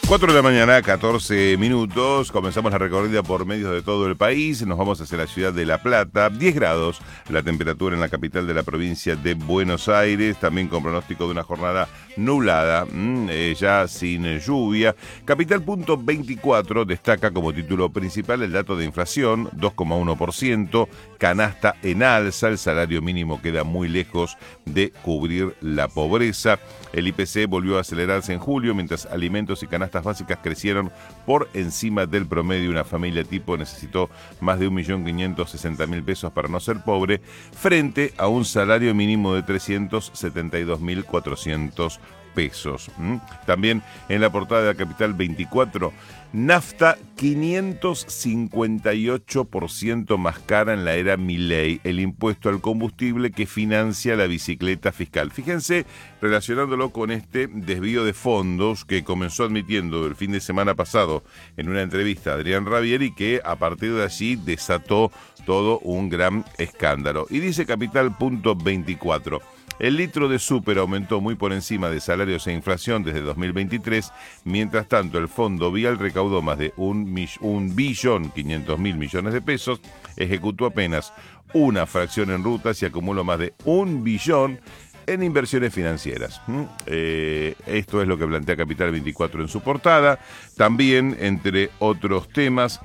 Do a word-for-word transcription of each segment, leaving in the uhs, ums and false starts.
cuatro de la mañana, catorce minutos, comenzamos la recorrida por medios de todo el país, nos vamos hacia la ciudad de La Plata, diez grados la temperatura en la capital de la provincia de Buenos Aires, también con pronóstico de una jornada nublada, mmm, eh, ya sin lluvia. Capital punto veinticuatro destaca como título principal el dato de inflación, dos coma uno por ciento, canasta en alza, el salario mínimo queda muy lejos de cubrir la pobreza. El I P C volvió a acelerarse en julio, mientras alimentos y canastas básicas crecieron por encima del promedio. Una familia tipo necesitó más de un millón quinientos sesenta mil pesos para no ser pobre, frente a un salario mínimo de trescientos setenta y dos mil cuatrocientos pesos. ¿Mm? También en la portada de la Capital veinticuatro, nafta quinientos cincuenta y ocho por ciento más cara en la era Milei, el impuesto al combustible que financia la bicicleta fiscal. Fíjense, relacionándolo con este desvío de fondos que comenzó admitiendo el fin de semana pasado en una entrevista a Adrián Rabieri, que a partir de allí desató todo un gran escándalo. Y dice Capital punto veinticuatro, el litro de súper aumentó muy por encima de salarios e inflación desde dos mil veintitrés. Mientras tanto, el Fondo Vial recaudó más de un, un billón quinientos mil millones de pesos, ejecutó apenas una fracción en rutas y acumuló más de un billón en inversiones financieras. ¿Mm? Eh, esto es lo que plantea Capital veinticuatro en su portada. También, entre otros temas,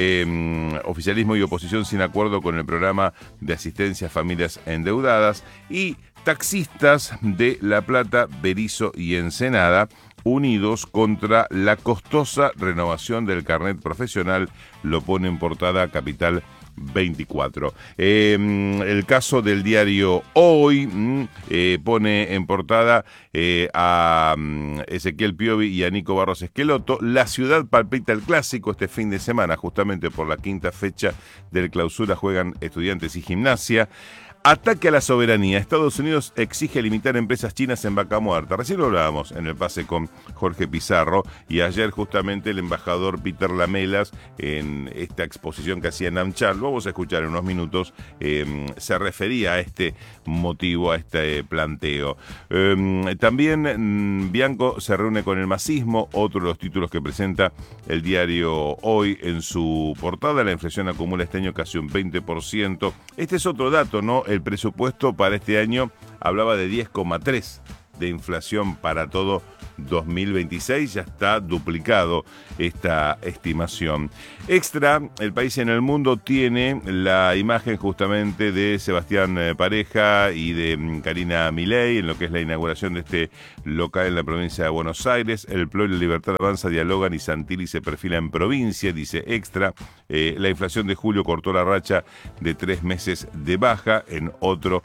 eh, oficialismo y oposición sin acuerdo con el programa de asistencia a familias endeudadas, y taxistas de La Plata, Berisso y Ensenada unidos contra la costosa renovación del carnet profesional, lo pone en portada Capital veinticuatro. Eh, el caso del diario Hoy eh, pone en portada eh, a um, Ezequiel Piovi y a Nico Barros Esqueloto. La ciudad palpita el clásico este fin de semana, justamente por la quinta fecha del Clausura, juegan Estudiantes y Gimnasia. Ataque a la soberanía. Estados Unidos exige limitar empresas chinas en Vaca Muerta. Recién lo hablábamos en el pase con Jorge Pizarro, y ayer justamente el embajador Peter Lamelas, en esta exposición que hacía en AmCham, lo vamos a escuchar en unos minutos, eh, se refería a este motivo, a este planteo. Eh, también mm, Bianco se reúne con el masismo, otro de los títulos que presenta el diario Hoy en su portada. La inflación acumula este año casi un veinte por ciento. Este es otro dato, ¿no? El presupuesto para este año hablaba de diez coma tres de inflación para todo dos mil veintiséis, ya está duplicado esta estimación. Extra, El País en el Mundo tiene la imagen justamente de Sebastián Pareja y de Karina Milei en lo que es la inauguración de este local en la provincia de Buenos Aires. El P L O y la Libertad Avanza dialogan y Santilli se perfila en provincia, dice Extra. Eh, la inflación de julio cortó la racha de tres meses de baja, en otro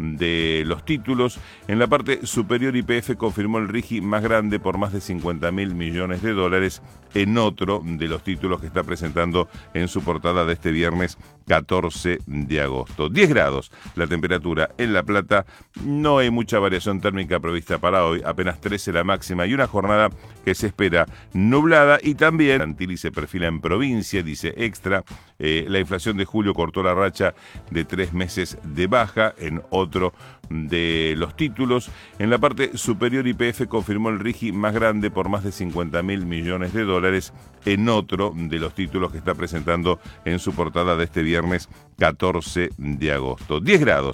de los títulos. En la parte superior, Y P F confirmó el RIGI más grande por más de cincuenta mil millones de dólares, en otro de los títulos que está presentando en su portada de este viernes catorce de agosto. diez grados la temperatura en La Plata, no hay mucha variación térmica prevista para hoy, apenas trece la máxima, y una jornada que se espera nublada. Y también Santilli se perfila en provincia, dice Extra. Eh, la inflación de julio cortó la racha de tres meses de baja, en otro de los títulos. En la parte superior, Y P F confirmó el RIGI más grande por más de cincuenta mil millones de dólares, en otro de los títulos que está presentando en su portada de este viernes catorce de agosto. diez grados